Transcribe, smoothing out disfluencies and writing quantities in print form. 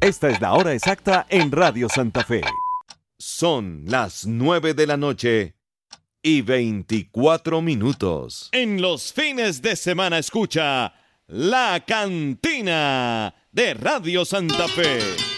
Esta es la hora exacta en Radio Santa Fe. Son las 9 de la noche y 24 minutos. En los fines de semana escucha La Cantina de Radio Santa Fe.